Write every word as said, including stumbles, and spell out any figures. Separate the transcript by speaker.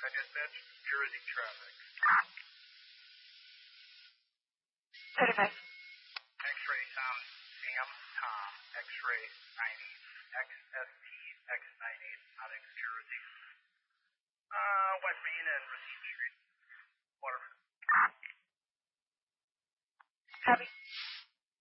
Speaker 1: I dispatch Jersey traffic.
Speaker 2: Certified.
Speaker 1: X-ray sound Sam Tom X-ray ninety X S T X ninety-eight Onyx Jersey. Uh, West Main and Racine Street. Waterford.
Speaker 2: Copy.